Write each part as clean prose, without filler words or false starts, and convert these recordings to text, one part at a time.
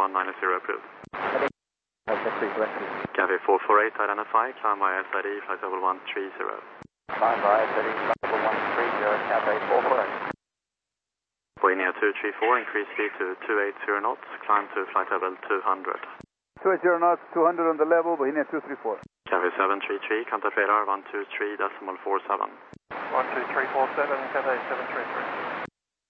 190 approved. Cathay 448, identify, climb by SID, flight level 130. Climb by SID, flight level 130, Cathay 448. Bohemia 234, increase speed to 280 knots, climb to flight level 200. 280 knots, 200 on the level, Bohemia 234. Cathay 733, contact radar 123.47. 12347, Cathay 733.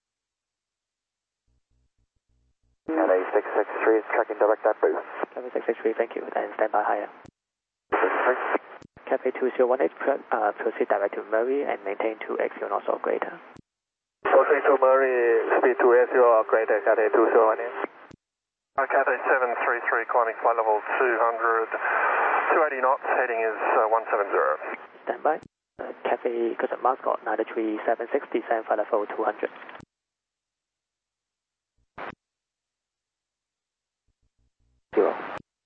Cathay 663 is tracking direct at boost. Cathay 663, thank you, and stand by higher. 663. Cathay 2018, proceed direct to Murray and maintain 280 knots or greater. Proceed to Murray, speed 280 or greater, Cathay 2018. Cathay 733, climbing flight level 200, 280 knots, heading is 170. Stand by. Cathay Crescent Mascot 93760, descend flight level 200. Zero.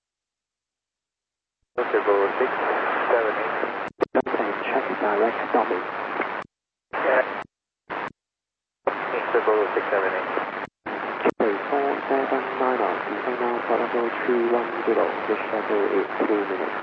Civil 678. Plane traffic direct dummy. Civil 678. Cathay 4790, descend now flight level 210, the shuttle is 2 minutes.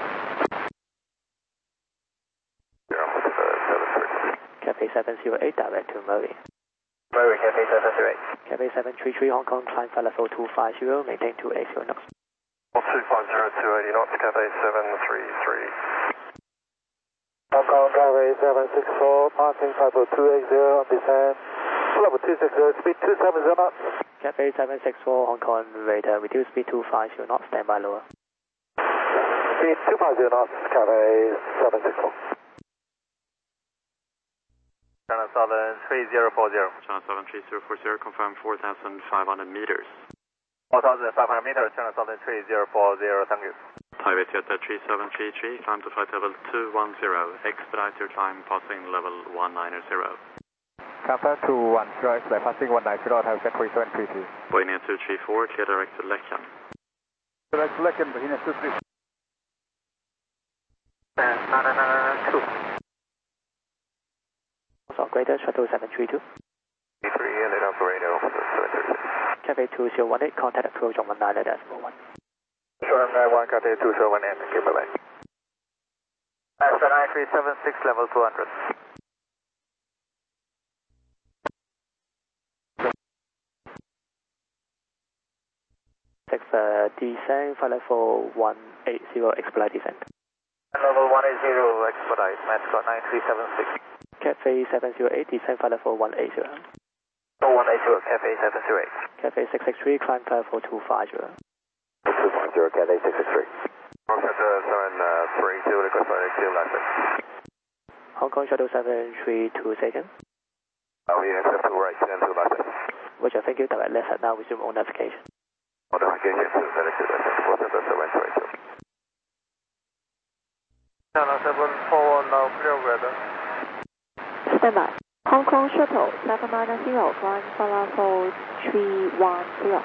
Cathay 708, direct to Murray. Murray, Cathay 708. Cathay 733, Hong Kong, climb flight level 250, maintain 280 knots. 250, 280 knots, Cathay 733. Hong Kong, Cathay 764, passing flight level 280 on descent. Level 260, speed 270 knots. Cathay 764, Hong Kong, radar, reduce speed 250 knots, stand by lower. Speed 250 knots, Cathay 764. China Southern 3040. China 73040, confirm 4,500 meters. 4,500 meters, China Southern 3040, thank you. Taipei Theater 3733, climb to flight level 210, expedite your climb passing level 190. Kappa 210, expedite passing 190, have Cathay 3733. Bohemia 234, clear direct to Lekan. Direct to Lekan, Bohemia 234. 2. So greater, shuttle 732. 3 and then operator 736. Cathay 2018, contact approach on 19.1. Sure, 91, Cathay 2018, thank you, bye-bye. After 9376, level 200. Descent, flight level 180, expedite descent. Level 180, expedite, Mascot 9376. Cathay 708, descent flight level 180. 180, Cathay 708. Cathay 663, climb flight level 250. 250, Cathay 663. Cathay 732, request for exit license. Hong Kong shuttle 732, second. We accept to right and to license. Roger, thank you, direct left, now resume on navigation. Modification to exit license, 4772. China 741, now clear weather. Stand by. Hong Kong Shuttle 790, climb flight level 310.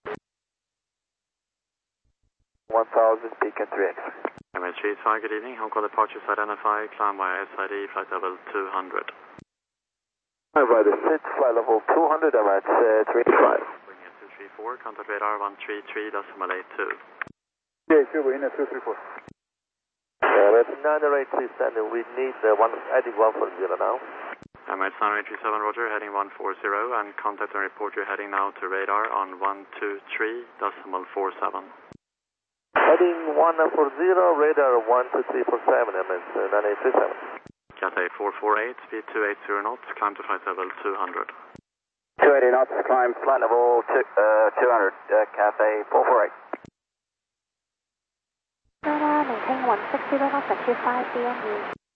1000, beacon 3X. MH35, good evening. Hong Kong departures identified, climb by SID, flight level 200. By the 6, flight level 200, I'm at 35. Bohemia 234, contact radar 133.82. Yeah, sure, Bohemia 234. That's 983 we need heading 140 now. MH 937, roger, heading 140, and contact and report your heading now to radar on 123.47. Heading 140, radar 12347, MS 987. Cathay 448, speed 280 knots, climb to flight level 200. 280 knots, climb flight level 200, Cathay 448. Maintain 160 knots at 25 DMU.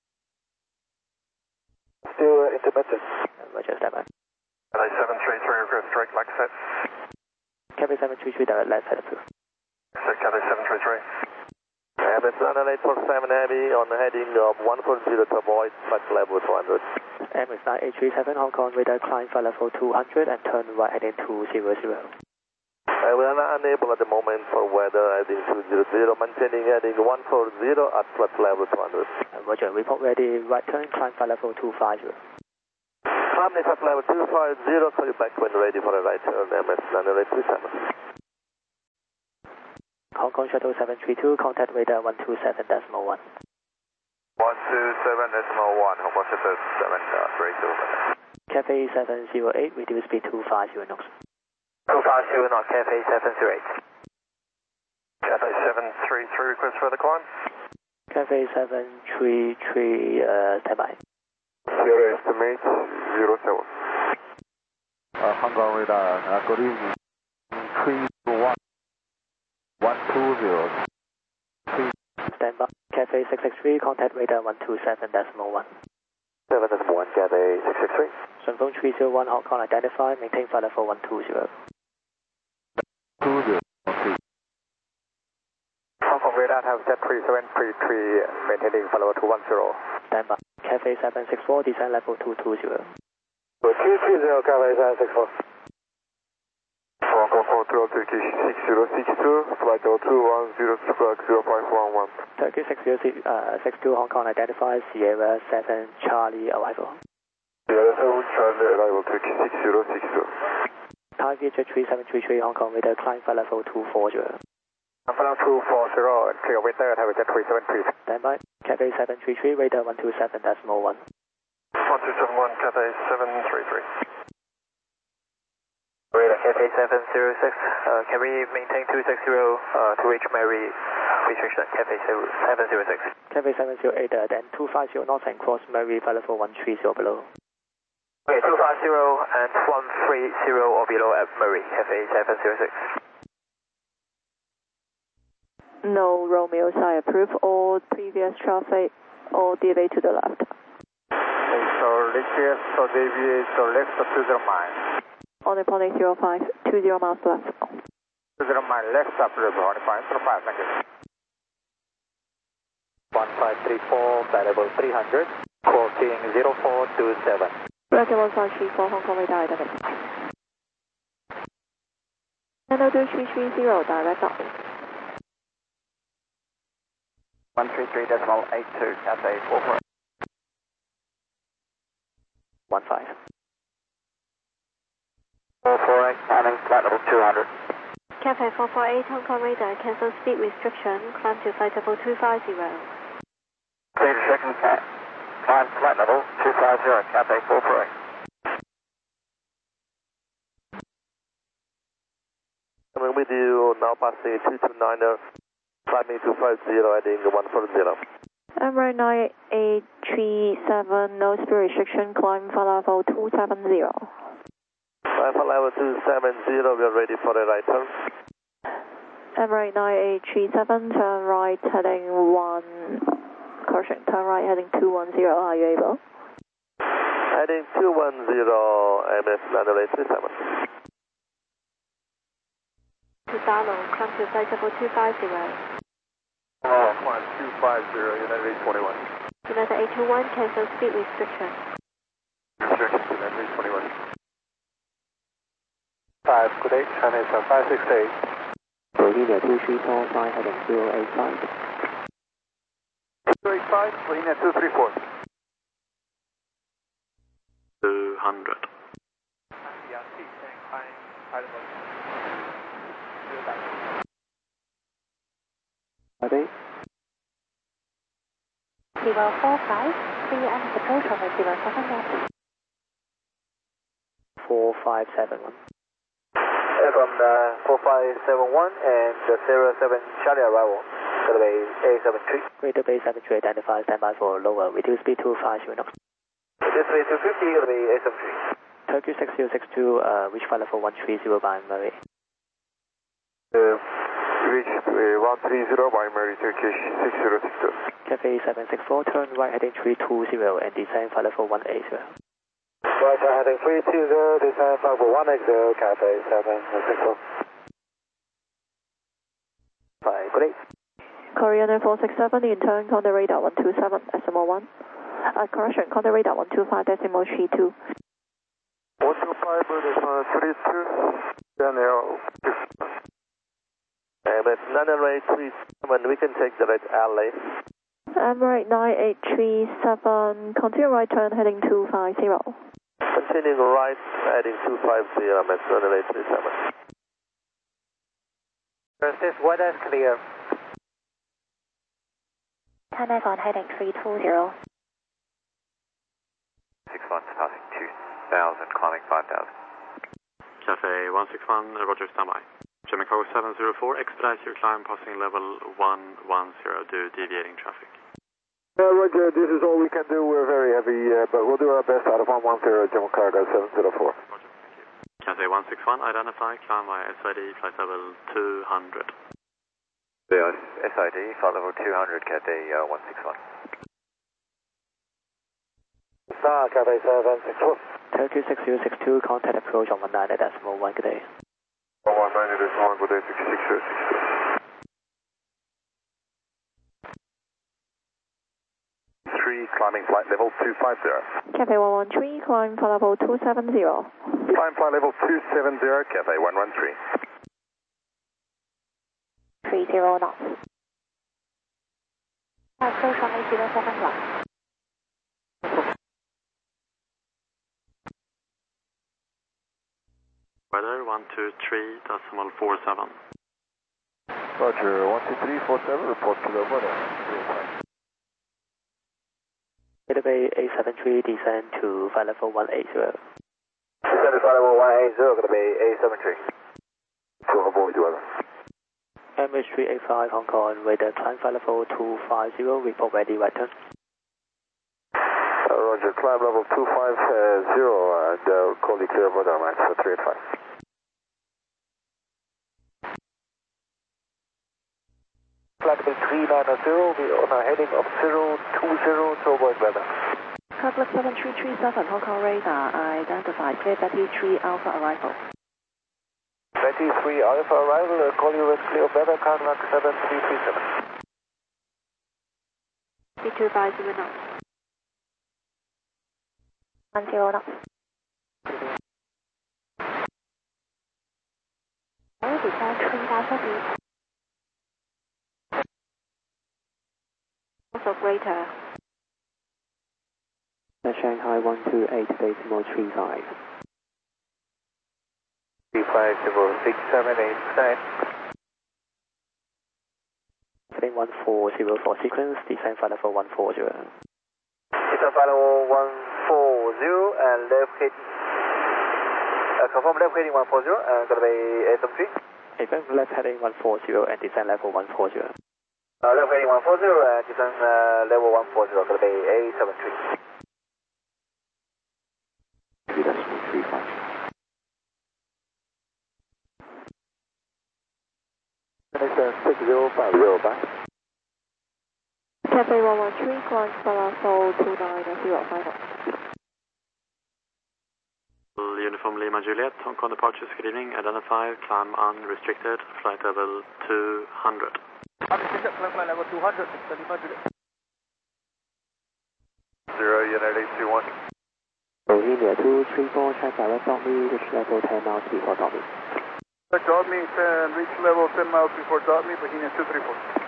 Still intermittent. Roger, stand by. Cathay 733, request direct like set. Cathay 733, direct left, head approved. Cathay 733. MS 9847 Heavy on the heading of 140 to avoid flight level 200. MS 9837, Hong Kong, radar climb flight level 200 and turn right heading 200. We are not unable at the moment for weather heading 200, maintaining heading 140 at flight level 200. Roger, report ready, right turn, climb flight level 250. Climb flight level 250, call you back when ready for a right turn, MS 9837. Hong Kong Shuttle 732, contact radar 127.1. 127.1, Hong Kong Shuttle 732. Cafe 708, reduce speed 250 knots. 250 knots, Cafe 708. Cafe 733, request for the climb. Cafe 733, standby. Sierra estimate 07. Hong Kong radar, good evening. 321 120. Standby. Cafe 663, contact radar 127.1. 7.1, Cafe 663. 顺风301 Hong Kong identify, maintain flight level 120. 20. Okay. Hong Kong radar have set 3733, maintaining flight level 210. Standby. Cafe 764, descent level 220. 230, Cafe 764. Hong Kong Control Turkish 6062, flight level 210, squawk 0511. Turkish 6062 Hong Kong identify, Sierra 7 Charlie arrival. Sierra 7 Charlie arrival, Turkish 6062. Target 3733 Hong Kong radar, climb flight level 240. Flight level 240, clear winter, have jet 373. Standby. Cafe 733, radar 127.1. 1271, Cafe 733. Radar Cafe 706, can we maintain 260 to reach Mary restriction, Cafe 706. Cafe 708, then 250 knots and cross Mary flight level 130 below. Okay, 250 and 130 or below at Murray, Cafe 706. No, Romeo, I approve all previous traffic, all delay to the left. Okay, so request to deviate to left 20 miles. On the point 05, 20 miles left. 20 miles left approval, on the point 05, thank you. 1534, flight level 300, quoting 0427. Regular 534, Hong Kong radar identify. Channel 2330, direct up. 133.82, Cafe 44. 15. 448, timing flight level 200. Cafe 448 Hong Kong radar, cancel speed restriction, climb to flight level 250. Clear to second cat. Climb flight level 250, Cafe 448. Coming with you, now passing 229er, climbing 250, heading 140. Emirates 9837, no speed restriction, climb for level 270. Climb for level 270, we are ready for the right turn. Emirates 9837, turn right, heading 1, correction, turn right, heading 210, are you able? Heading 210, MS 9837. To Darlow, climb to flight level 250. Climb 250, United 821. United 821, cancel speed restriction. Restriction, United 821. 5, good day, Chinese 568. Slovenia 2345, heading 085. 285, Slovenia 234. 200. Ready? Zero 45, clear and approach over 07 knots. 4571. From the 4571 and the 07 Charlie arrival, to the A73. Greater Bay 73 identify, standby for lower, reduce speed 250 knots. This way 250, to the A73. Turkey 6062, reach flight level 130 by Murray. Reach 130 by Mary, Turkish 6062. Cafe 764, turn right heading 320 and descend flight level 180. Right, heading 320, descend flight level 180, Cafe 764. Bye, good day. Korean 467, in turn, contact radar 127.1. Correction, contact radar 125.32. 125.32, then MS 9837, we can take the right alley. Emirates 9837, continue right turn heading 250. Continuing right, heading 250, MS 9837. This weather is clear. Turn on heading 320. 61 passing 2000, climbing 5000. Cafe 161, Roger, standby. Gemco 704, expedite your climb passing level 110 due deviating traffic. Roger, this is all we can do. We're very heavy, but we'll do our best out of 110, Gemco Cargo 704. Roger, thank you. Cafe 161, identify, climb via SID, flight level 200. SID, flight level 200, Cathay 161. Star, Cathay 764. Turkey 6062, contact approach on 19.1, good day. 19.1, good day, 6662. 3, climbing flight level 250. Cafe 113, climb flight level 270. Climb flight level 270, Cafe 113. 30 knots. Approach on 80.7 knots. Weather 123.47. Roger, 12347, report to the weather. Bay A73, descend to flight level 180. Descend to flight level 180, going to be A73. To avoid weather. MH385 Hong Kong, radar climb flight level 250, report ready, right turn. Roger, climb level 250 and call you clear weather match for 385. Flight level 390, we on a heading of 020 to avoid weather. Public 7337, Hong Kong radar, identified, clear Betty 3 Alpha arrival. Betty 3 Alpha arrival, call you with clear weather, Carnac 7337. B250 knots. 10 knots. Descend 3,000 feet. Also greater. Shanghai 128.35. 3506789. Heading 1404 sequence, descend flight level 140. Descend flight level 140 and left heading. Confirm left heading 140 and going to be A73. Event left heading 140 and descend level 140. Left heading 140 and descend level 140, going to be A73. 3.35. Descend 6050 back. Cafe 113, climb flight level 290 Uniform Lima Juliet, Hong Kong departure screening, identified, climb unrestricted, flight level 200. Unrestricted, flight level 200, Lima Juliet. 0, United 821. Bohemia 234, check direct on me, reach level 10 miles before Tommy. Dot me, reach level 10 miles before Dot me, Bohemia 234.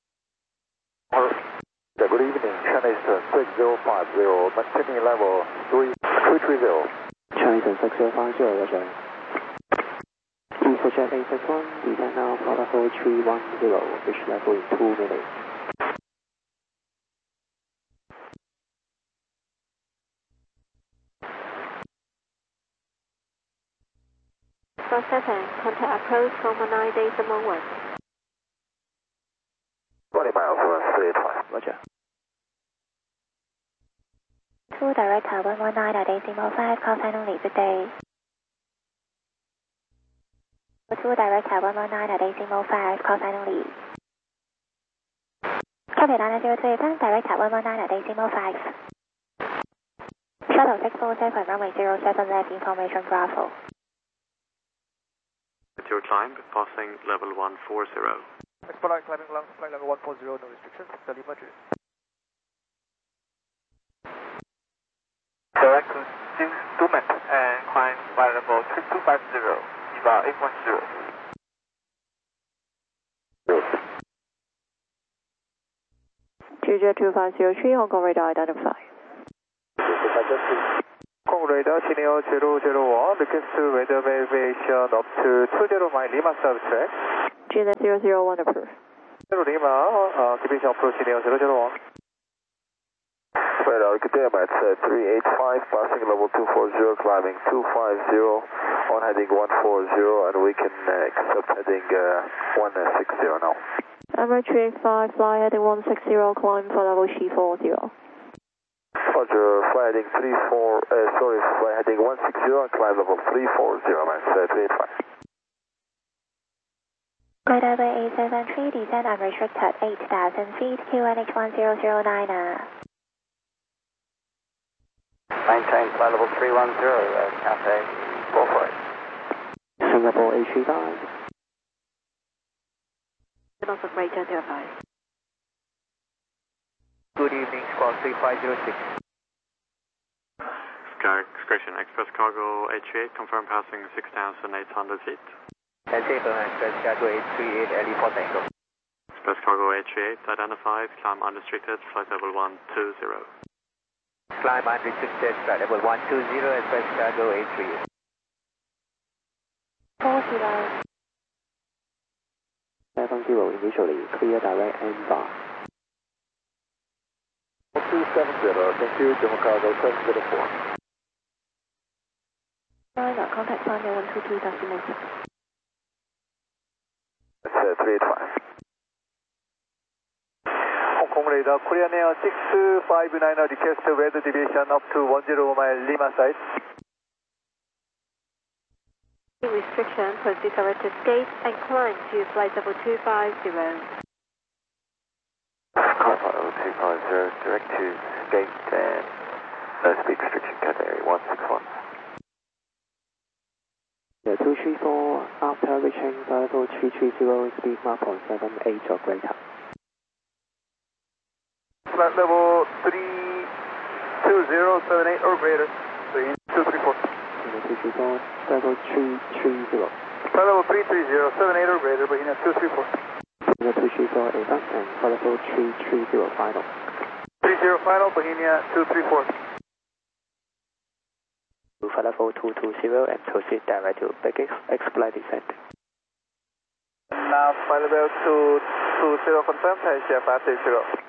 Good evening, Chinese 6050, maintaining level 330. Chinese 6050, Roger. East Jet 861, descend now, flight level 310, reach level in 2 minutes. Processing, contact approach from 19.1. 20 miles, 385. Roger. 2 director 119 at decimal 5, call sign only, good day. 2 director 119 at decimal 5, call sign only. Copy 903, director 119 at decimal 5. Shuttle 647, runway 07 left, information Bravo. With your climb, passing level 140. Expedite climbing along flight level 140, no restrictions, Lima Juliet. Direct to Dumet and climb flight level 3250, EVA 810. Julia 2503, Hong Kong radar identified. Hong Kong radar, Chineo 001, request to weather variation up to 20 mile Lima service track. Juliet 001 approved. Lima, deviation approach Neo 001. Right, good day, I'm at 385, passing level 240, climbing 250, on heading 140, and we can accept heading 160 now. Emirates 385, fly heading 160, climb for level C40. Roger, fly heading fly heading 160 and climb level 340, man, 385. Glide over A73, descent unrestricted 8,000 feet, QNH 1009. Maintain flight level 310, Cathay 448. Singapore A35. North operator to advise. Good evening, squad 3506. Excursion Express Cargo H38, confirm passing 6,800 feet. Express Cargo 838, LE for Tango. Express Cargo H38, identified, climb unrestricted, flight level 120. Climb unrestricted, flight level 120, Express Cargo 838. 40. 70 initially, clear direct and bar. 270, thank you, Demo Cargo 704. Liner, contact climb 122.6. That's 385. Hong Kong radar, Korean Air 659 request weather deviation up to 10 mile Lima side. Restriction, proceed direct to gate and climb to flight level 250. Cargo 250, direct to gate and speed restriction, Cathay 161. The 234, after reaching level 330, speed mark on 78 or greater. Flight level 32078 or greater, 234. 234, level 330. Flight level 33078 or greater, Bohemia 234. 234 is up and for level 330 final. 30 final, Bohemia 234. For level 220 and proceed direct to big X-Flight descent. Now flight level 220 confirmed, Asia 530.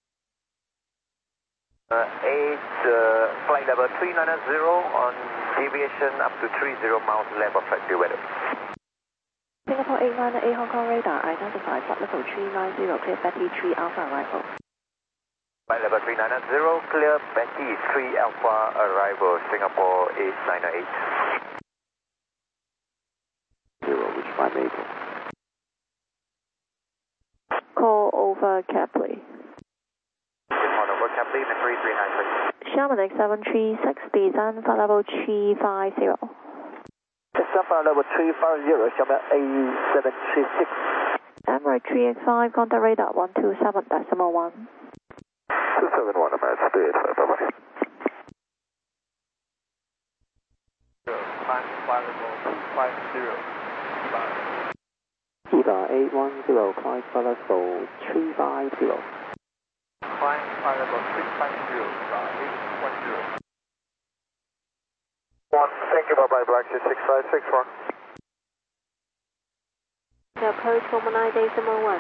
8, flight level 390 on deviation up to 30 miles left of flight weather. Singapore 898 Hong Kong radar, identified flight level 390, clear Betty 3 Alpha arrival. Flight level 390, clear Betty 3 Alpha arrival, Singapore 898. 0, which by Maple. Call over Capley. Over Captain 3393. Sherman X736, descent for level 350. Descent for level 350, Sherman A736. Emirates 385, contact radar 127.1. 271, I'm at 385, bye-bye. Flight level 250. Eva 810, climb for level 350. Climb flight level 650, 810. Thank you, bye-bye, Black 6561. To approach 119.1.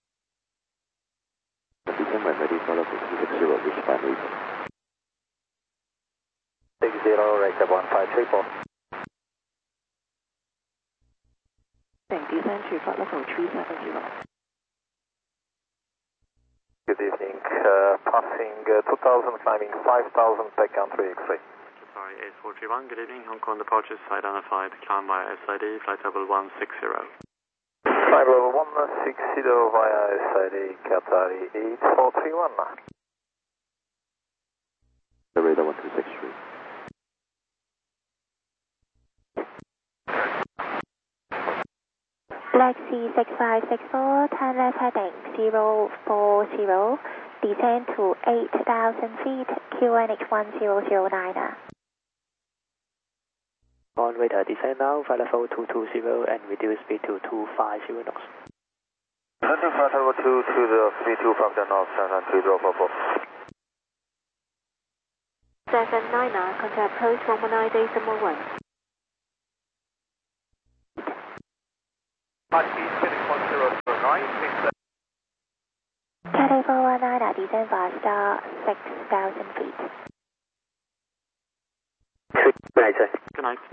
December ready for level 260, which by Maple. 60, right, 1534. Descent to flight level 370. Good evening, passing 2000, climbing 5000, back country X-ray. Sorry, 8431, good evening, Hong Kong departures identified, climb via SID, flight level 160. Flight level 160 via SID, Qatari 8431. The radar 1263. Black Sea 6564, turn left heading 040, descend to 8,000 feet, QNH 1009. On radar descend now, flight level 220 and reduce speed to 250 knots. Center flight level 220, speed 250 knots, and 3044. 79er, contact approach 119.1. Hot East, Phoenix 10. descend via star 6,000 feet. Good night, sir. Good night.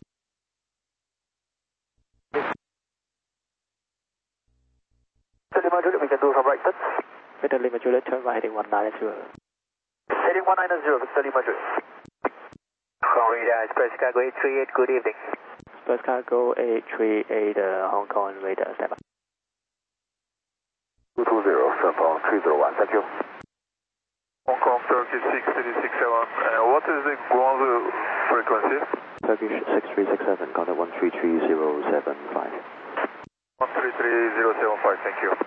Lima Juliet, we can do from right touch. Victor Lima Juliet, turn right heading 190. Heading 190, Victor Lima Juliet. Radar, Express Cargo 838, good evening. Express Cargo 838, Hong Kong radar, stand by. 220, Saipan 301, thank you. Hong Kong, Turkish 6367. What is the ground frequency? Turkish 6367, contact 133075. 133075, thank you.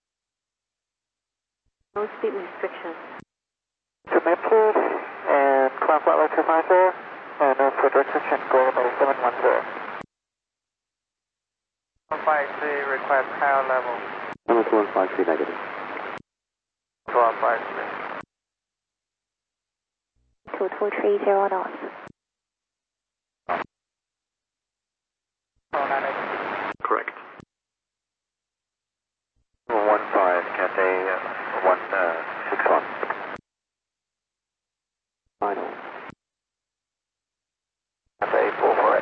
No speed restriction. To Memphis and climb flight level 250 and no speed restriction, go level 710. 153, request higher level. Number 2153 negative. 2153. 2230 knots. 498. Correct. 15, Cathay 161. Final. Cathay 448.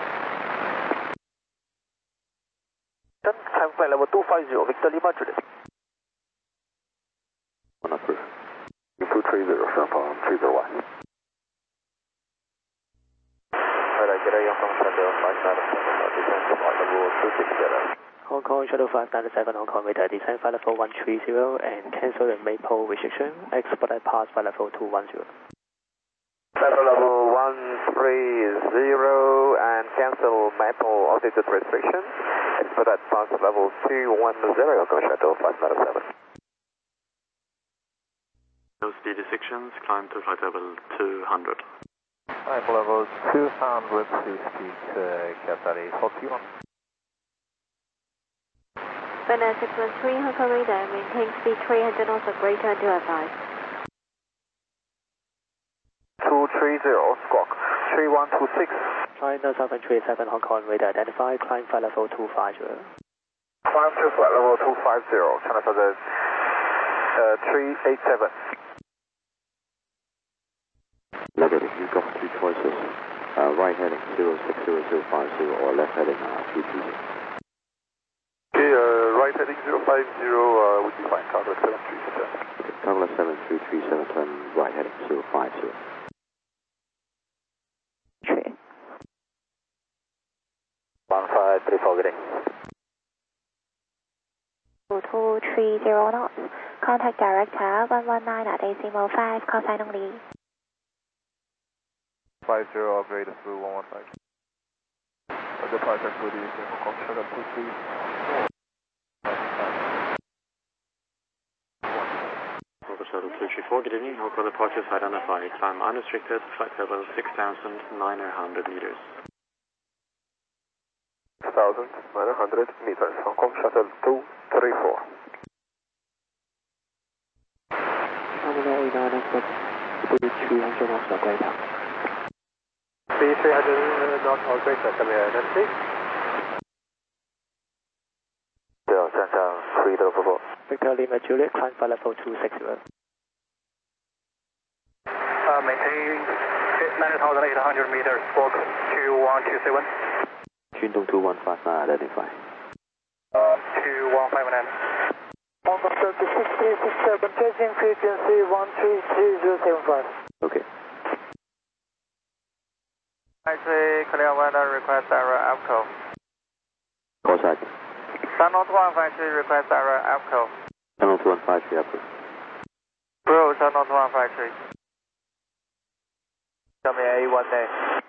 Climb flight level 250, Victor Lima Juliet. One approved. 230, Saipan 301. Radar, get a Hong Kong Shuttle 597, descend to flight level 260. Hong Kong Shuttle 597, Hong Kong radar, descend flight level 130 and cancel the Maple restriction, expedite pass flight level 210. Level 130 and cancel Maple altitude restriction, expedite pass level 210, Hong Kong Shuttle 597. No speed restrictions, climb to flight level 200. Climb level 200, please speed Cathay 41. Bandar 613, Hong Kong radar, maintain speed 300 knots or greater until advised. 230, squawk 3126. China 737, Hong Kong radar, identify, climb flight level 250. Climb to flight level 250, China Southern 387. Negative, you've got two choices. Right heading 060050 or left heading 320. Okay, right heading 050 would be fine, Cargo 737. Okay, Cargo 7337, turn right heading 050. True. 1534, good day. 2230 knots. Contact director 119 at decimal 5, call sign only. 50, upgrade through 115. Departure to the Hong Kong Shuttle 23. Hong Kong Shuttle 234, good evening. Hong Kong departures identified. Climb unrestricted, flight level 6,900 meters. 6,900 meters, Hong Kong Shuttle 234. Terminal 89 expect 300 knots or greater. 300 knots or greater, come here, Nancy. 对，站上304。 Victor Lima Juliet, climb flight level 260. Maintain 9,800 meters, squawk 2127. Jundong 2159, identify. 2159. Hong Kong Turkey 6367, changing frequency 133075. Okay. Taxi clear weather, request error AFCO. Call side. Channel 2153, request error AFCO. Channel 2153, approved. Bro, Channel 2153. Tell me A1A.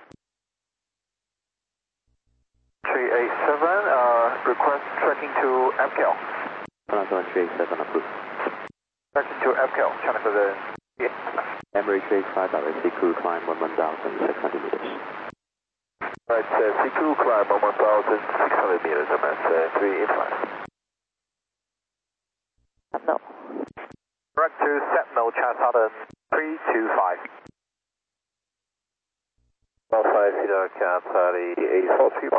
387, request tracking to FKL. Channel 387, approved. Tracking to FKL, Channel 7. Emirates 385, direct crew climb 11,600 meters. Right, CQ climb 1,600 meters, MS 385. No. Direct to Sentinel, Channel Southern 325. 150, Cathay 8431.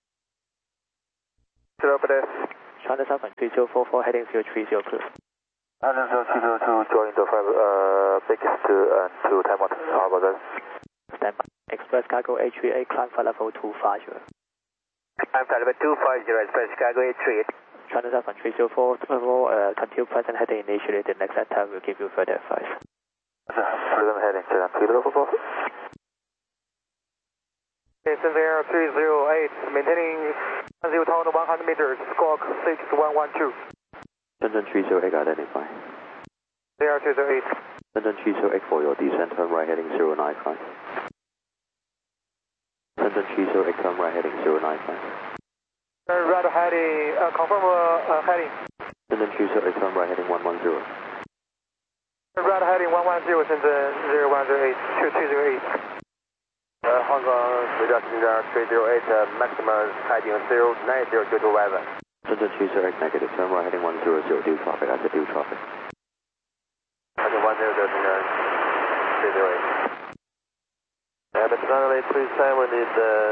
Zero, but China 73044, heading 030 crew. 002 join the biggest to time out. How about that? Stand by. Express Cargo 838, climb flight level 250. Climb flight level 250, Express Cargo 838. China 7304, continue present heading initially. The next attack will give you further advice. Present heading, China 3044. Severe 308, maintaining 100 meters, squawk 6112. Shenzhen 308 identify. Severe 308. Shenzhen 308 for your descent, turn right heading 095. Shenzhen 308, turn right heading 095. Right heading, confirm heading. Shenzhen 308, turn right heading 110. Right heading 110, Shenzhen 0108, 2208. Hong Kong, Radar 308, maximum heading 090 due to weather. Shenzhen 308 negative, turn right heading 100, due traffic, I said due traffic. Heading 10 308. It's runway 37 is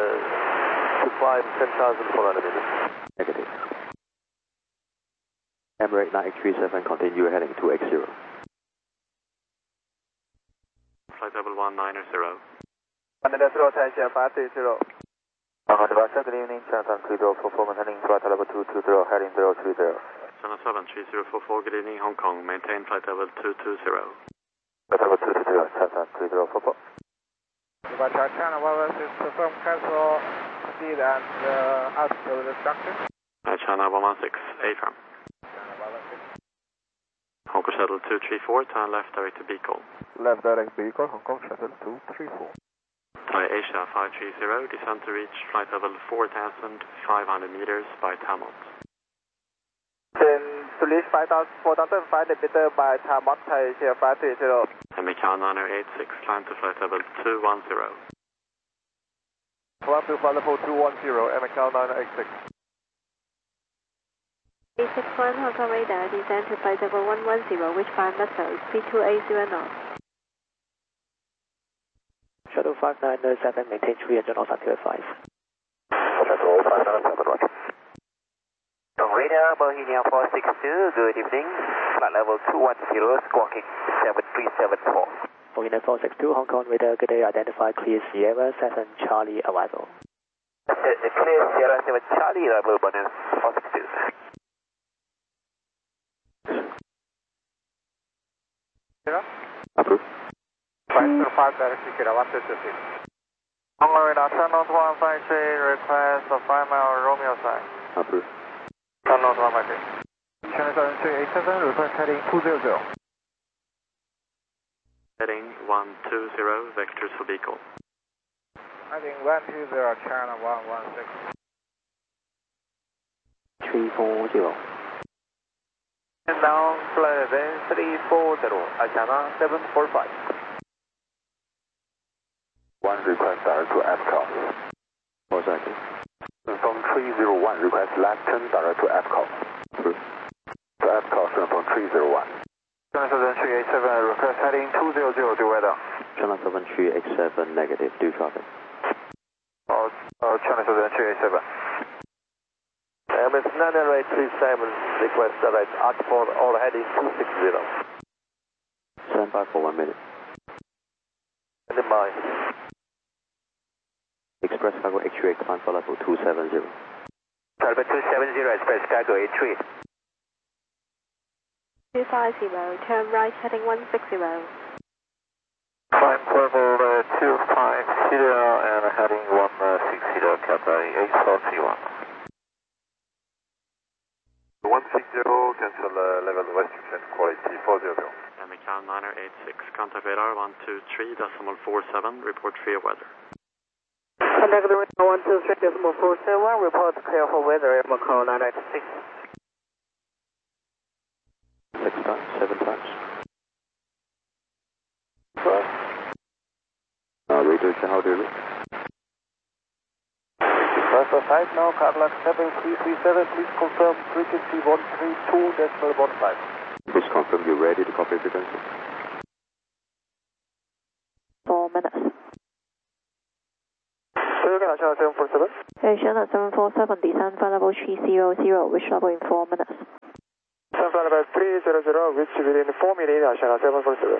10,400 meters. Negative. Emirates 9837, continue heading 2X0. Flight level 190. 190, Taishan 530. Good evening, China 3044, heading flight level 220, heading 030. China 73044, good evening, Hong Kong, maintain flight level 220. Flight level 220, China 3044. Departure China 116, confirm cancel speed and altitude instruction. China 116, affirm. Hong Kong Shuttle 234, turn left direct to Beacon. Left direct vehicle, Hong Kong Shuttle 234. Thai Asia 530, descend to reach flight level 4,500 meters by Tamont. Then to reach 4,500 meters by Tamont, Thai Asia 530. Macau 9086, climb to flight level 210. Climb to flight level 210, Macau 986. 861 Hong Kong radar, descend to flight level 110, which 5 meters, speed 280 knots. Shuttle 5907, maintain 300 knots until advice. Shuttle 5907, roger. Radar, Bohemia 462, good evening. Flight level 210, squawking 7374. Bohemia 462, Hong Kong radar, good day, identify clear Sierra 7 Charlie arrival. Clear Sierra 7 Charlie arrival, Bohemia 462. Approved. Flight 5 direct ticket, 126. Hong Kong radar, Channel 153, request a 5-mile Romeo sign. Approved. Channel 153. Channel 7387, request heading 200. Heading 120, vectors for Beacon. Heading 120, Channel 116. 340. Down flight 340, Channel 745. One request direct to FCOM. 4 seconds. From 301, request left turn direct to FCOM. Approved. To FCOM from 301. China 7387, request heading 200 to weather. China 7387, negative, due traffic. China 7387. MS 9837, request direct Oxford or heading 260. Stand by for 1 minute. Stand by. Express Cargo X-ray, climb for level 270. Level 270, Express Cargo 83. 250, turn right heading 160. Climb level 250 and heading 160, Cathay 8431. 160, cancel level restriction quality 400. Macau 9086, contact radar 123.47, report clear weather. Contact radar 123.47, report clear for weather at Macau 996. 6 times, 7 times. Radar, how do you look? First side now, Cadillac 7337, please confirm frequency 132.15. Please confirm you're ready to copy frequency. 4 minutes. China 747. China 747, descend flight level 300, which level in 4 minutes. 747, flight level 300, reach within 4 minutes, Ashana 747.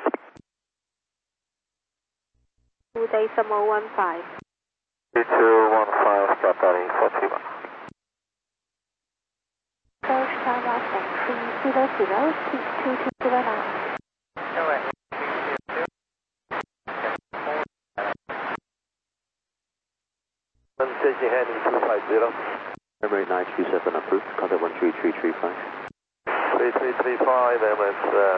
2-1015. 3215, Qatari 41. Approach Tower and 300, 6220 now. Taking heading 250. Emirates 937 approved, contact 13335. 3335, MS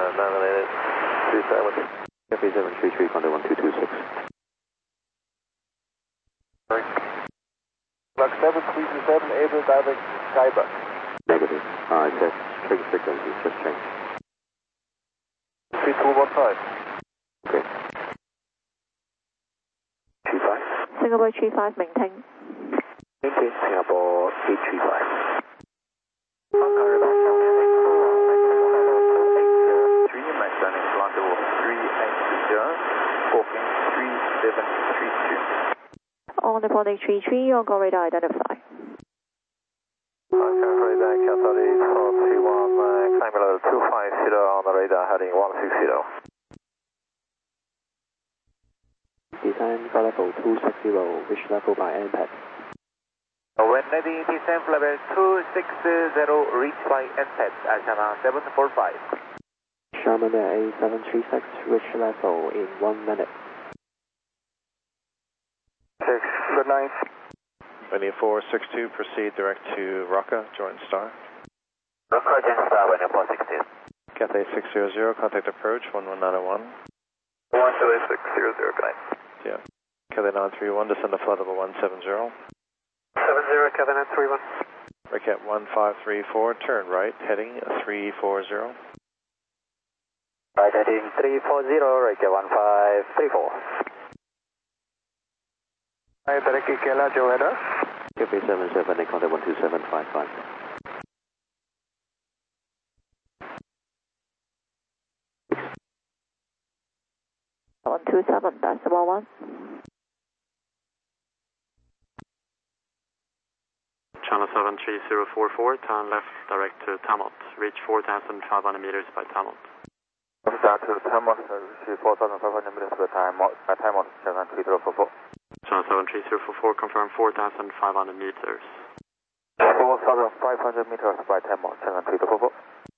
938 Cafe 733, contact 1226. Block 7327, able direct Skyber. Negative. It says trigger frequency, just changed. 3215. Okay. 35. Singapore 35 maintain. Maintain Singapore 835. On the 4833, on call radar identify. Radar Qatari 431, climb level 250 on the radar heading 160. Descend flight level 260, reach level by NPAD. When ready, descend level 260, reach by NPAD, Ashana 745. Sharman Air A736, reach level in 1 minute. 6, good night. Linear 462, proceed direct to Raqqa, Joint Star. Raqqa, Joint Star, Linear 462. Cathay 600, contact approach 11901. 128 600, good night. Yeah. Cathay 931, descend to flight level 170. 70, Cathay 931. Racket 1534, turn right, heading 340. Right, heading 340, Racket 1534. Hi, Tarek Kela, Joe Header. Cafe 77, and contact 12755. One 27, that's the one. Channel 73044, turn left direct to Tamot. Reach 4,500 meters by Tamot. Start to Tamot, reach 4,500 meters by Tamot, 73044. Channel 73044, confirm 4,500 meters. 4,500 meters by Tamot, 73044.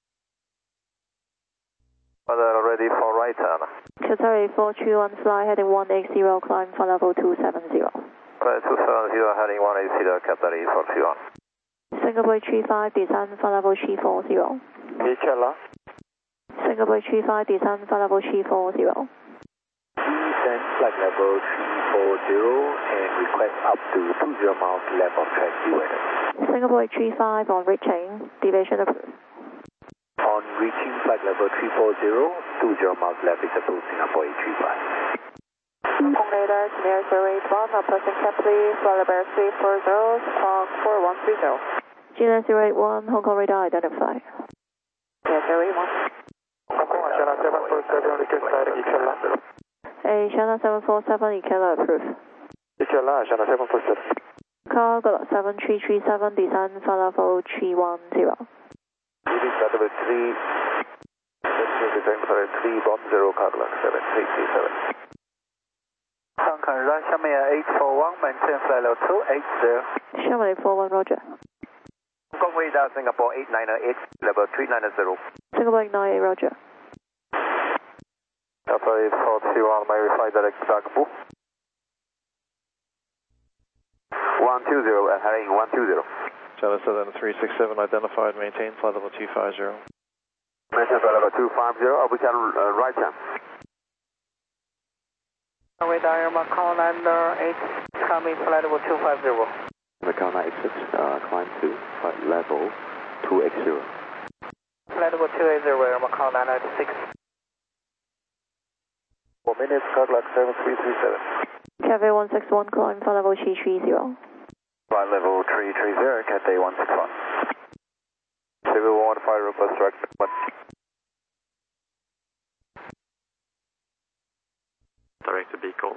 Ready for right turn. Qatari 431, fly heading 180, climb for level 270. Flight 270, heading 180, Qatari 431. Singapore 35, descend for level 340. Inshallah. Singapore 35, descend for level 340. Descend flight level 340 and request up to 20 miles left of track deweather. Singapore 35 on reaching, deviation approved. On reaching flight level 340, 20 miles left is approved Singapore 835. Hong radar, near 081, approaching Capri, flight level 340, squawk 4130. GNS 081, Hong Kong radar identify. Yeah, 081. Hong Kong, Ashana 747, request direct Inshallah. Ashana 747, Ikela approved. Inshallah, Ashana 747. Cargo 7337, descend for level 310. Leading flight level 3, descend for 310, cargo 7337. Shanghai Run, Xiamen 841, maintain flight level 280. Xiamen 841, roger. Hong Kong radar, Singapore 898, level 390. Singapore 898, roger. Qatari 431, may we fly direct Zagbu? 120, heading 120. Channel 7367, identified, maintain flight level 250. Maintain flight level 250, we can right turn. Radar, Macau 9 coming flight level 250. Macau 986, climb to flight level 280. Flight level 280, Macau 996. 4 minutes, cargo 7337. Cathay 161, climb for level 330. Flight level 330, Cathay 161. Civil 15, request direct. Direct to Beacon.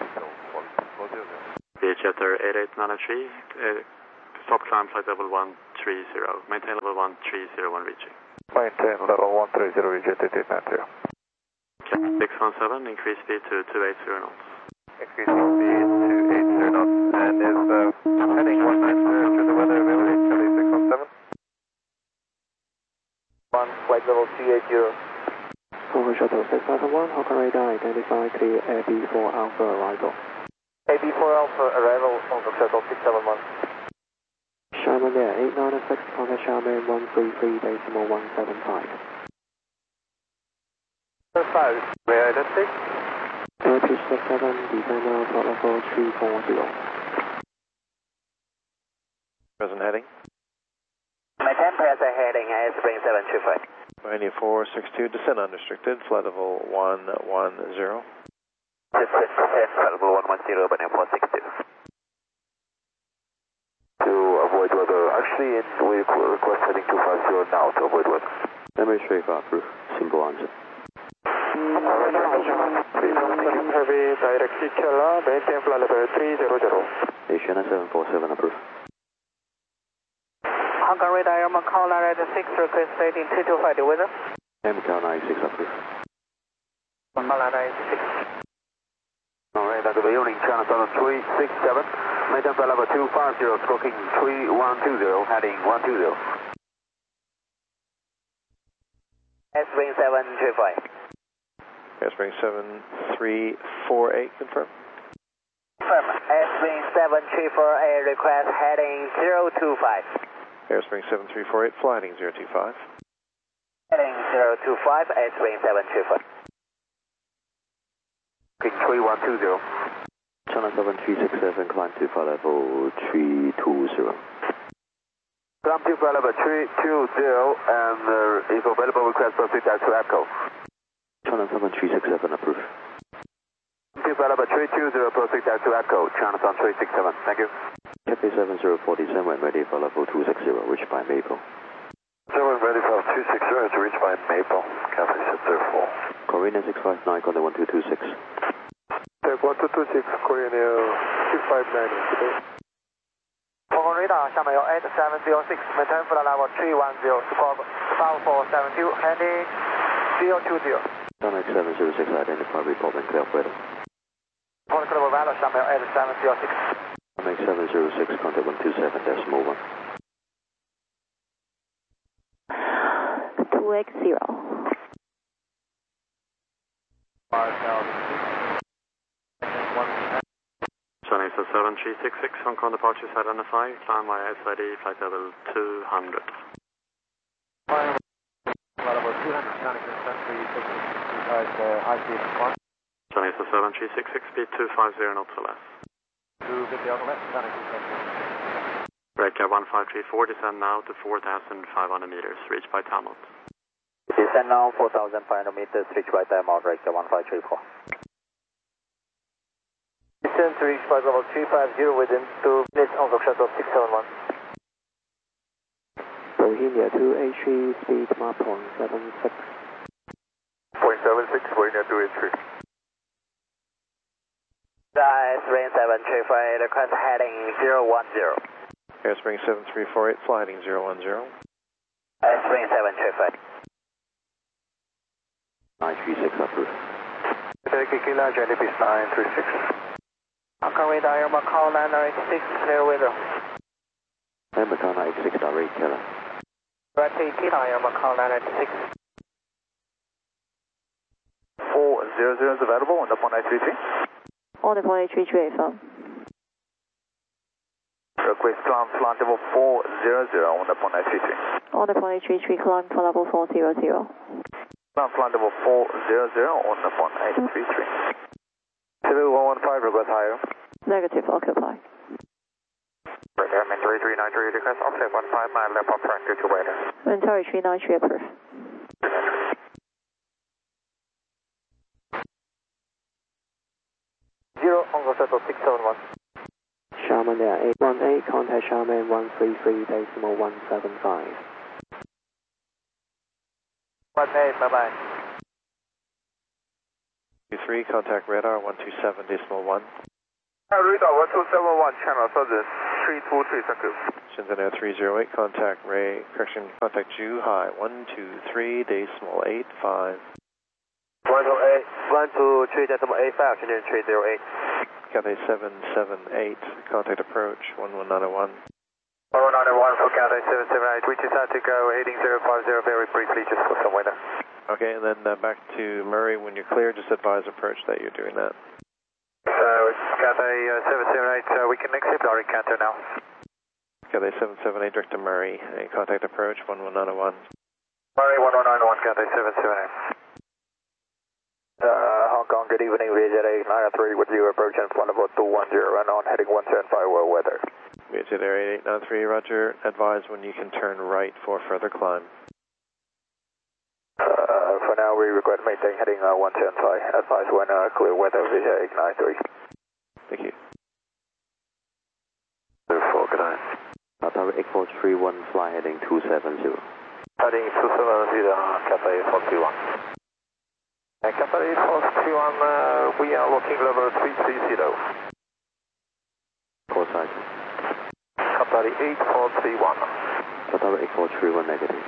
VHF 8893, stop climb flight level 1 130. Maintain level 130 when reaching. Maintain level 130, rejected 890. Okay, 617, increase speed to 280 knots. Increasing speed to 80 knots, and is heading 190 to the weather availability, Charlie 617. Flight level 280. Over shuttle 651, Hong Kong radar identify clear AB4 Alpha arrival. AB4 Alpha arrival, Hong Kong shuttle 671. Sharman there, 896, contact Sharman 133.175. 5, where identity? Airfield 67, descend now, flight level 340. Present heading. Maintain present heading, Spring 725. Romania 462, descend unrestricted, flight level 110. Descend flight level 110, Romania 462. To avoid weather, actually we request heading 250 now to avoid weather. Emirates Shafa approved. Simple answer. Heavy direct Killa, maintain flight level 300. Asiana 747 approved. Hong Kong radar, Air Macau 996, request heading 225 the weather. MCAL 96 approved. Macau 996. Alright, that's the evening, China 7367. Maintain flight level 250, stroking 3120, heading 120. Spring 735. Airspring 7348, confirm. Confirm. Spring 7348, request heading 025. Airspring 7348, fly heading 025. Heading 025, Spring 735. King 3120. China 7367, climb to flight level 320. Climb to flight level 320, and if available, request proceed to APCO. China 7367 approved. To flight level 320, proceed to APCO, China 367. Thank you. Cathay 7047, when ready for level 260, reached by Maple. 7 ready for 260 to reach by Maple, Cathay 704. Korean 659, contact 1226. Take 1226, Korean Air 659 today. Hong Kong radar, 下面有 8706, maintain flight level 310, squawk 5472, heading 020. China 706, identify, report and clear weather. Hong Kong radar, 下面有 8706. China 706, contact 127.1. 280. 5,000. Chinese 7366, Hong Kong departure side identified, climb via SID, flight level 200. Flight level 200, Chinese 7366, high speed 1. Chinese 7366, speed 250 knots or less. 250 on the left, Chinese 250. Breaker 1534, descend now to 4,500 meters, reached by Talmont. Descend now 4,500 meters, reach by Talmont, Breaker 1534. Descend to reach flight level 350 within 2 minutes, Hong Kong shuttle 671. Bohemia 283, speed Mach 0.76. 0.76, Bohemia 283. Spring 735, request heading 010. Airspring 7348, fly heading 010. Spring 735. 936 approved. Take Killa, Jelly Beast 936. Hong Kong radar, Air Macau 996, clear weather. Macau 96, direct Killer. Right Killa, Air Macau 996. 400 is available on the 4933. On the 4833 FM. Request climb flight level 400 on the 4933. On the 4833, climb for level 400. Climb flight level 400 on the 4833. 7115, request higher. Negative, occupy. Airman 3393, request offset 15 mile left on track due to weather. Entire 393 approved. Hong Kong shuttle 671. Sharman there, 818, contact Sharman 133.175. 18, bye-bye. 23, contact radar 127.1. Radar 1271, channel 7 323, thank you. Shenzhen Air 308, contact Zhuhai 123.85. 123.85, Shenzhen 308. Cathay 778, contact approach 11901. 11901 for Cathay 778, we just had to go heading 050 very briefly just for some weather. Okay, and then back to Murray, when you're clear, just advise approach that you're doing that. So it's Cathay 778, we can accept our encounter now. Cathay 778, direct to Murray, and contact approach 11901. Murray 11901, Cathay 778. Hong Kong, good evening, Vietjet 893 with you, approaching Flamingo 210 and on heading 175 well weather. Vietjet Air 8893, roger, advise when you can turn right for further climb. For now, we regret maintain heading 175. Advise when clear weather, Vietjet 893. Thank you. 04, good night. Tower 8431, fly heading 270. Heading 270, Cathay 431. Cathay 431, we are looking level 330. Call Sergeant. Cathay 8431. Tower 8431, negative.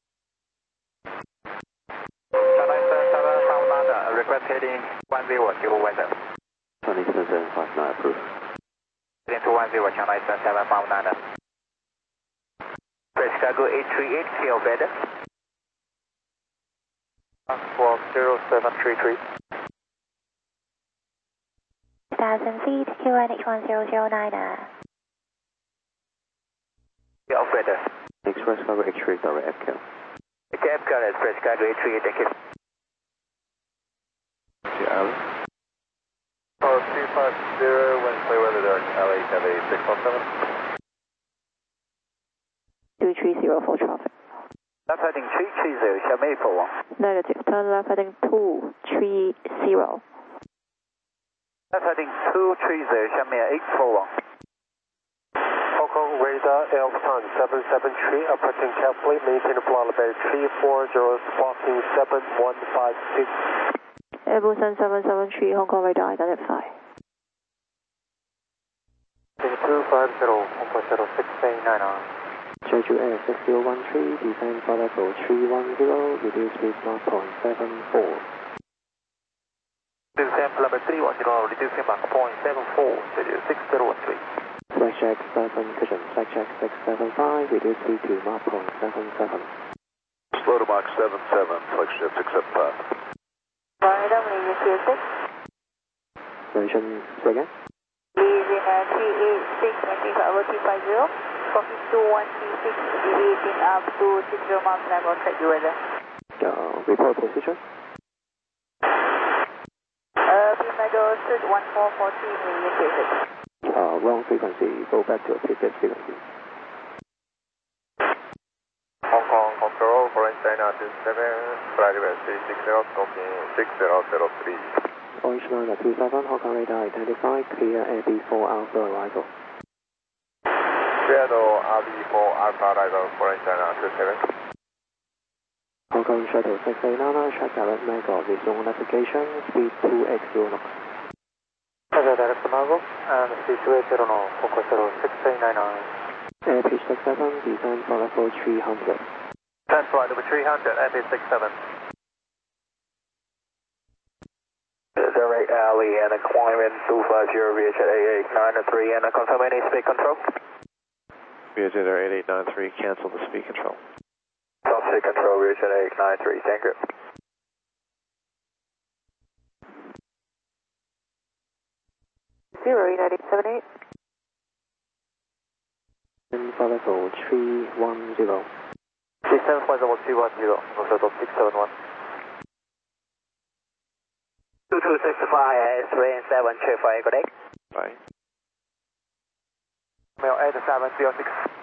Request heading 10, weather. 27759, approved. Heading to 10, Channel 7759. Press Chicago 838, clear weather. 10733. 1,000 feet, QNH 1009. Clear weather. Express Cargo X-ray, Tower FCAL. FCAL, Express Chicago 838, thank you. Ali. 250, Wednesday weather there, LA, Cathay 617. 230 for traffic. Left heading 330, Xiamen 841. Negative, turn left heading 230. Left heading 230, Xiamen 841. Hong Kong radar Elfton 773, approaching carefully, maintain flight level 340, sparking 7156. Airbus 773, Hong Kong radar identify. 250, Hong Kong 0689. Jeju Air 6013, descend for level 310, reduce speed Mach 0.74. Descend level 310, reducing Mach 0.74, Jeju 6013. Flight check 7 cushion, flight check 675, reduce speed to Mach 0.77. Slow to Mach 77, flight check 675. Florida, Malaysia 06. Mention, say again? Leaving 386, maintain over 350. Copy 2136, deviating up to 60 miles an hour, check the weather. Report position. Meadow Street 1440, indicated. Wrong frequency, go back to a previous frequency. Hong Kong control, foreign China 27, flight level 360, talking 6003. Orange line at 27, Hong Kong radar identified, clear AB4 Alpha arrival. Shadow RB4 Alpha arrival, foreign China 27. Hong Kong Shuttle 689, check direct Mango, resume navigation, speed 2x0 knots. Direct Mango, and speed 2x0 knots, Hong Kong Shuttle 689. Airpage 67, descend for level 300. Descend for level 300, Airpage 67. Direct alley and a climb in 250, Vietjet 8893, and a confirm any speed control. Vietjet Air 8893, cancel the speed control. Stop speed control, Vietjet 8893, thank you. Zero, United 78. For level 310. Descend for level 310, also 671. 2265, S37, check for good day. Bye. Mail 8706.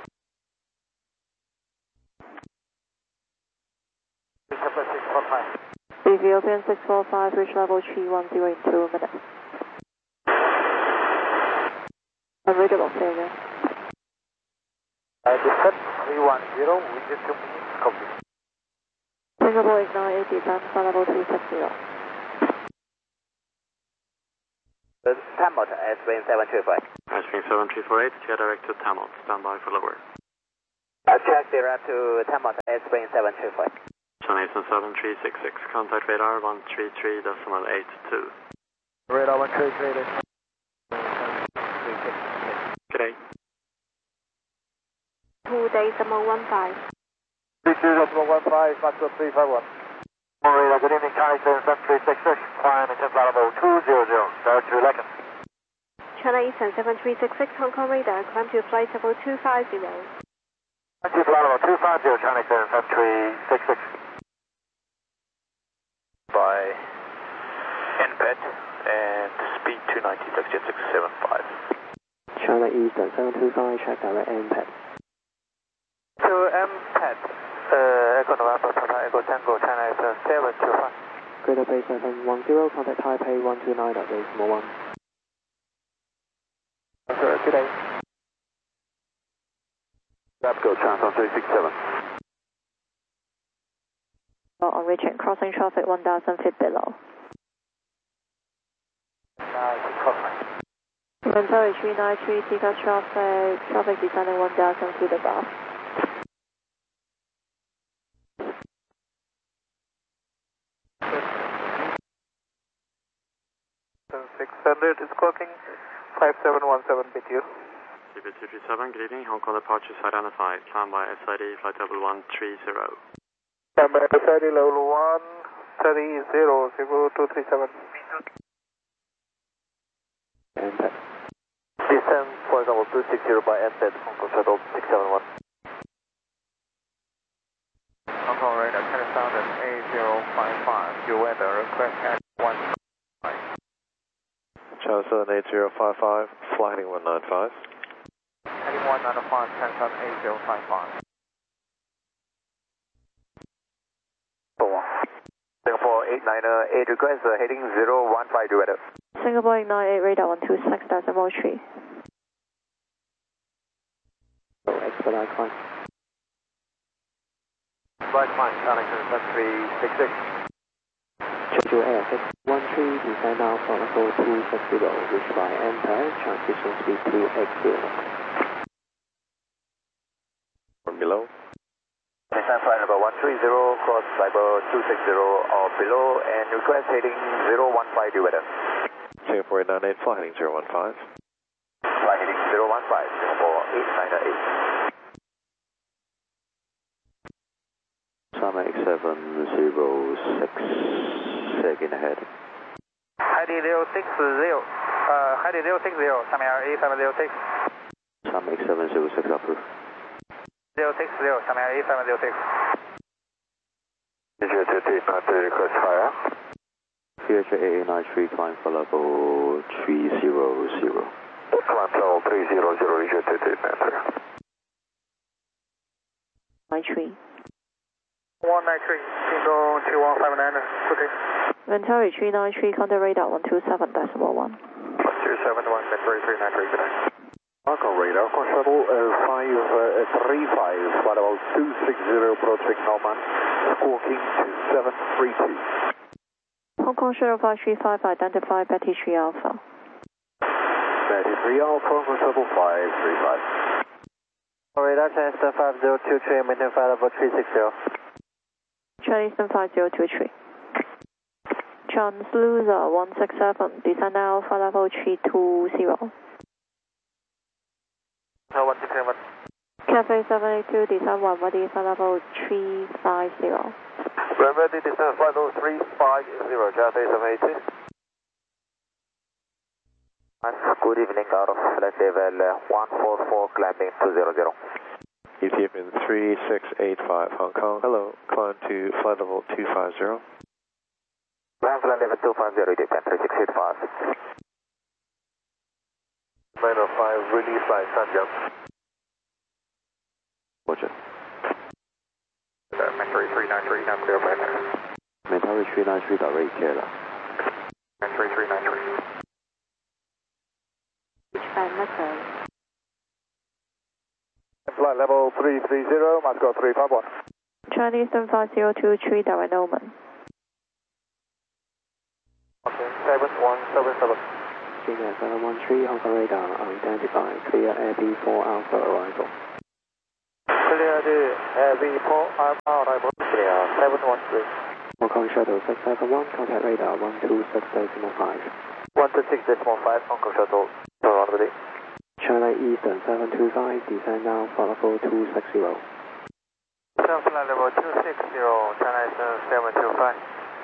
Ethiopian 645, reach level 310 in 2 minutes. Unreadable, say again. Descent 310, within 2 minutes, copy. Singapore Ignore 80, descend for level 360. Tamot, S-Wing 7348. S-Wing 7348, TR direct to Tamot, standby for lower. Check direct to Tamot, S-Wing 7348. China Eastern 7366, contact radar 133.82. Radar 133. Good day. 2.15. 32.15, Mach 351. Radar, good evening, China Eastern 7366, climb and temp level 200, start to Lecken. China Eastern 7366, Hong Kong radar, climb to flight level 250. Flight level 250, China Eastern 7366. By NPET and speed 290, taxi 675. China Eastern 725, check direct NPET. To MPET, Echo November, Papa Echo Tango, China Eastern 725. Greater Bay 710, contact Taipei 129.801. Good day. Go China 367. On reaching, crossing traffic 1,000 feet below. Inventory 393, take out traffic descending 1,000 feet above. $600 is clocking 5717 BTU. CB237, good evening, Hong Kong departures identified, climb by SID, flight level 130. Climb by SID level 130, 0237. NPET. Descend flight level 260 by NPET, Hong Kong shuttle 671. Hong Kong radar, China Southern 8055, your weather, request at 1. China Southern 8055, flight heading 195. Heading 195, China Southern 8055. Singapore 898, request heading 015, your weather. Singapore 898, radar 126.03. Expedite climb. Right climb, China Eastern 7366. Chengdu Air 613, descend now from level 260, reach by NPET, transition speed 280. From below. Descend flight level 130, cross level 260 or below, and request heading 015, your weather. Singapore 898, flight heading 015. Flight heading 015, Singapore 898. Tarmac 706, second ahead. Heading 060, heading 060, China 8706. Tarmac 706, approved. 060, China 8706. Request higher. VHA 893, climb for level 300. Climb level 300, reach 93. 193, Kingdom 2159, okay. Inventory 393, contact radar 127.1. 271, Inventory 393, good day. Hong Kong radar, Hong Kong shuttle 535, flight level 260, approaching Norman, squawking to 732. Hong Kong shuttle 535, identify Betty 3 Alpha. Betty 3 Alpha, Hong Kong shuttle 535. Radar Chester 5023, maintain flight level 360. China Eastern 5023. Translucer 167, descend now flight level 320. 167. Cafe 782, descend 1 ready, flight level 350. Ready, descend flight level 350, Cafe 782. Good evening, out of flight level 144, climbing 200. Ethiopian 3685, Hong Kong. Hello, climb to flight level 250. Climb flight level 250, Ethiopian 3685. 905, release by Sanjam. Roger. Inventory 393, now clear by there. Inventory 393, direct Kerala. Inventory 393. By Macron. Flight level 330, Moscow 351. China Eastern 5023, direct Oman. Okay, 7177. Senior 713, Hong Kong radar, identified, clear Air B4 Alpha arrival. Clear the Air B4 Alpha arrival, clear 713. Hong Kong Shuttle 671, contact radar 126.5. 126.5, Hong Kong Shuttle, around the day. China Eastern 725, descend now, flight level 260. Flight level 260, China Eastern 725.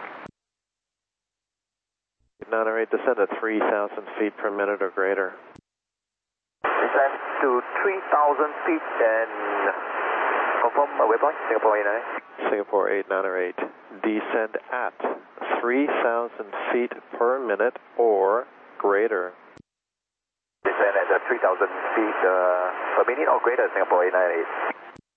908, descend at 3,000 feet per minute or greater. Descend to 3,000 feet and confirm waypoint, Singapore 898. Singapore 8908, descend at 3,000 feet per minute or greater. Descend at 3,000 feet per minute or greater, Singapore 898.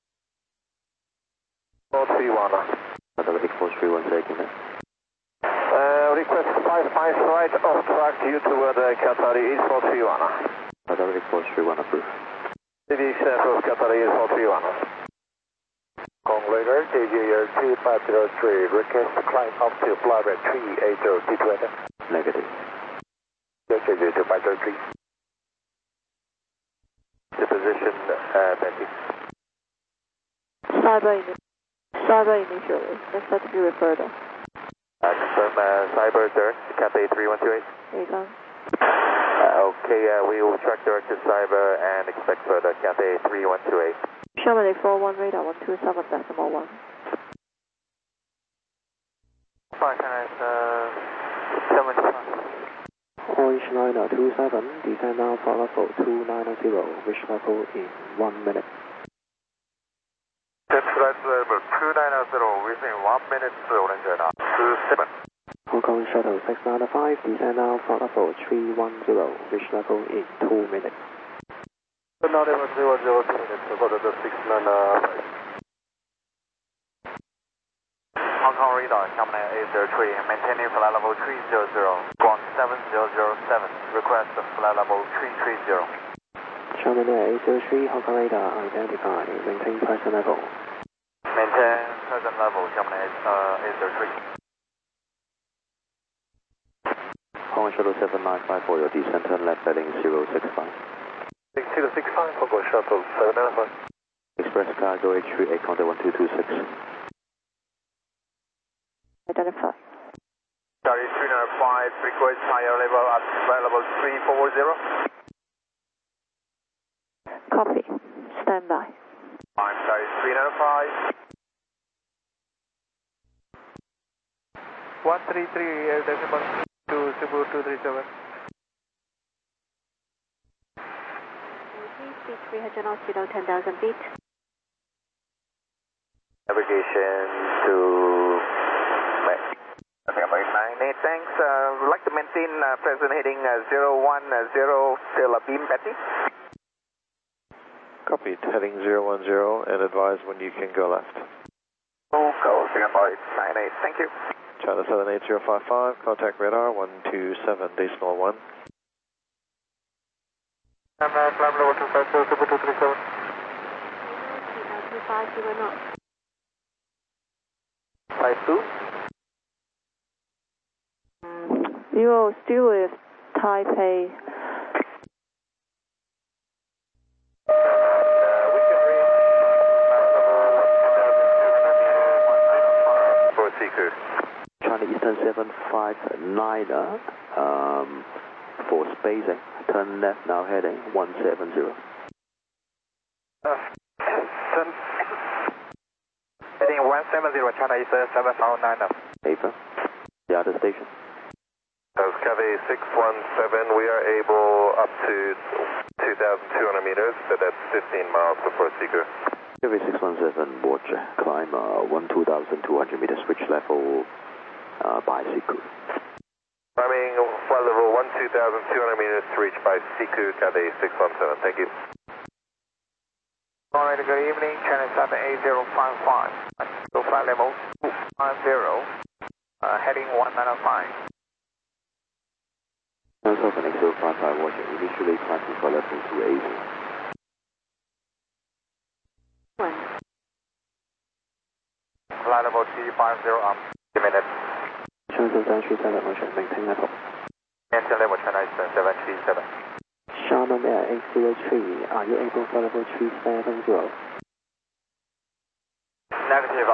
431. Pacific 431, taking it. Request 55 right off track due toward Qatari East 431. Pacific 431 approved. CDX of Qatari East 431. Kong Radar, KGR 2503, request to climb up to flight 380 T20. Negative. KGR 2503. The position, Benji. Cyber initially, next set to be referred on. Confirm Cyber, sir, Cathay 3128. Recon. Okay, we will track direct to Cyber and expect further Cathay 3128. Sherman 41 radar 127.1. Flight time is 75. Orange Liner 27, descend now, flight level 290, reach level in 1 minute. Flight level 290 within 1 minute, Orange Liner 27. Hong Kong Shuttle 695, descend now, flight level 310, reach level in 2 minutes. Now level 310, 2 minutes, for the 695. Hong Kong radar, coming at 803, maintaining flight level 300, Guang 7007, request flight level 330. Sherman Air 803, Hong Kong radar, identified, maintain present level. Maintain present level, coming at 803. Hong Kong Shuttle 795 for your descent, turn left heading 065. 065, Hong Kong Shuttle 795. Express cargo H38, contact 1226. Identify. Charlie 395, request higher level at flight level 340. Copy. Stand by. I'm Charlie 395. 133 decimal to Cebu 237. Speed 300 knots below 10,000 feet. Navigation to Singapore 898, thanks. Would like to maintain present heading 010 till beam Betty. Copied, heading 010 and advise when you can go left. Go Singapore 898, thank you. China 78055, contact radar 127.1. Climb level 250, Cebu 237. 250 knots. 52. Zero, still with Taipei. China Eastern 759 for spacing. Turn left now, heading 170. Heading 170, China Eastern 759. Paper. The other station. As Cathay 617, we are able up to 2,200 meters, but that's 15 miles before Seeker. Cathay 617, watch, climb 2,200 meters, switch level by Siku. Climbing flight level 2,200 meters to reach by Siku, Cathay 617. Thank you. Alright, good evening, China 78055. So flight level 250, heading 195. China 78055, watch, initially climbing for level 280. Flight level 350 up, 2 minutes. China 737, watch, maintain level. Maintain level China Eastern 737. Sharman Air 803, are you able for level 370? Negative.